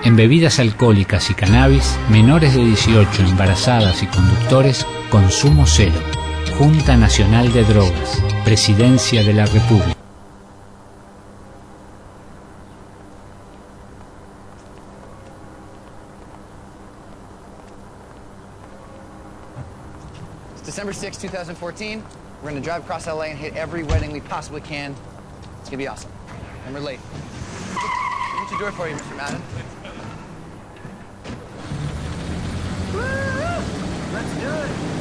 En bebidas alcohólicas y cannabis, menores de 18, embarazadas y conductores, consumo cero. Junta Nacional de Drogas, Presidencia de la República. It's December 6, 2014. We're gonna drive across LA and hit every wedding we possibly can. It's gonna be awesome. And we're late. Let me do it for you, Mr. Madden. Woo! Let's do it.